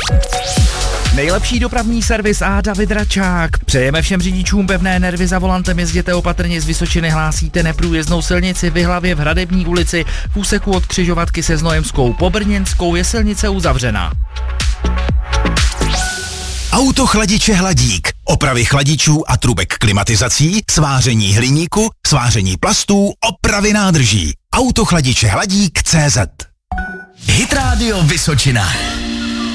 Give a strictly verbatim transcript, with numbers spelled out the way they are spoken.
Nejlepší dopravní servis a David Račák. Přejeme všem řidičům pevné nervy za volantem, jezděte opatrně, z Vysočiny hlásíte neprůjezdnou silnici v Jihlavě v Hradební ulici, v úseku od křižovatky se Znojemskou po Brněnskou je silnice uzavřena. Autochladiče Hladík. Opravy chladičů a trubek klimatizací, sváření hliníku, sváření plastů, opravy nádrží. Autochladiče Hladík tečka cé zet. Hit Radio Vysočina.